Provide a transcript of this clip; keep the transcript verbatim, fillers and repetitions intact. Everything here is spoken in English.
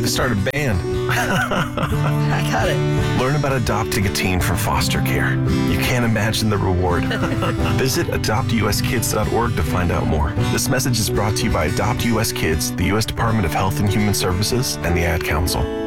to start a band. I got it. Learn about adopting a teen from foster care. You can't imagine the reward. Visit adopt u s kids dot org to find out more. This message is brought to you by Adopt U S Kids, the U S Department of Health and Human Services, and the Ad Council.